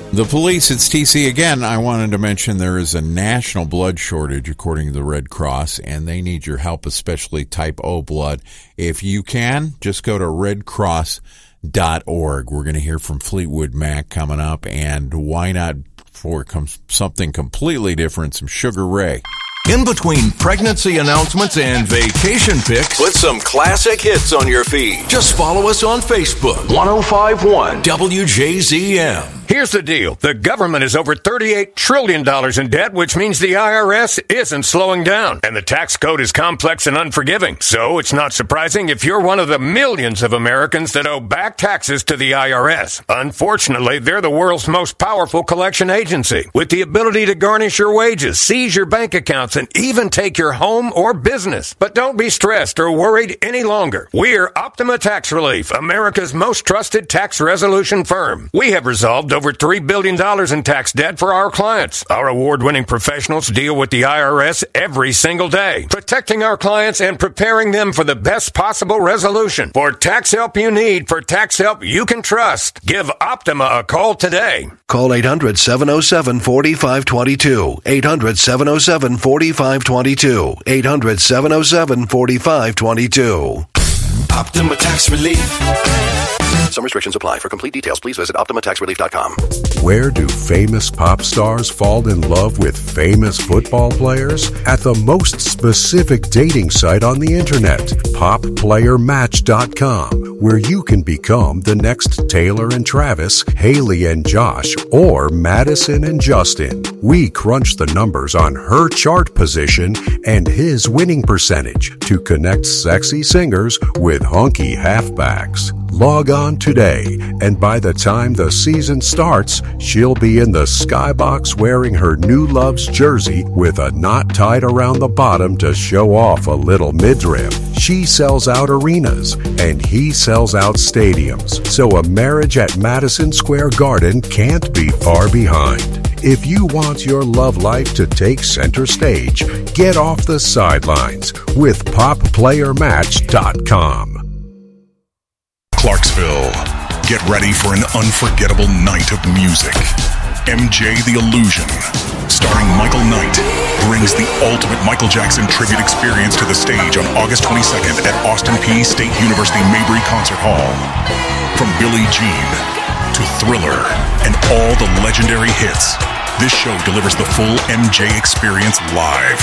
The police, it's TC again. I wanted to mention there is a national blood shortage according to the Red Cross, and they need your help, especially type O blood. If you can, just go to redcross.org. We're going to hear from Fleetwood Mac coming up, and why not for something completely different, some Sugar Ray. In between pregnancy announcements and vacation pics, put some classic hits on your feed. Just follow us on Facebook. 1051 WJZM. Here's the deal. The government is over $38 trillion in debt, which means the IRS isn't slowing down. And the tax code is complex and unforgiving. So it's not surprising if you're one of the millions of Americans that owe back taxes to the IRS. Unfortunately, they're the world's most powerful collection agency, with the ability to garnish your wages, seize your bank accounts, and even take your home or business. But don't be stressed or worried any longer. We're Optima Tax Relief, America's most trusted tax resolution firm. We have resolved over $3 billion in tax debt for our clients. Our award-winning professionals deal with the IRS every single day, protecting our clients and preparing them for the best possible resolution. For tax help you need, for tax help you can trust, give Optima a call today. Call 800-707-4522. 800-707-4522. 800-707-4522. Optima Tax Relief. Some restrictions apply. For complete details, please visit OptimaTaxRelief.com. Where do famous pop stars fall in love with famous football players? At the most specific dating site on the internet, PopPlayerMatch.com, where you can become the next Taylor and Travis, Haley and Josh, or Madison and Justin. We crunch the numbers on her chart position and his winning percentage to connect sexy singers with hunky halfbacks. Log on today, and by the time the season starts, she'll be in the skybox wearing her new love's jersey with a knot tied around the bottom to show off a little midriff. She sells out arenas, and he sells out stadiums, so a marriage at Madison Square Garden can't be far behind. If you want your love life to take center stage, get off the sidelines with PopPlayerMatch.com. Clarksville, get ready for an unforgettable night of music. MJ the Illusion, starring Michael Knight, brings the ultimate Michael Jackson tribute experience to the stage on August 22nd at Austin Peay State University Mabry Concert Hall. From Billie Jean to Thriller and all the legendary hits, this show delivers the full MJ experience live.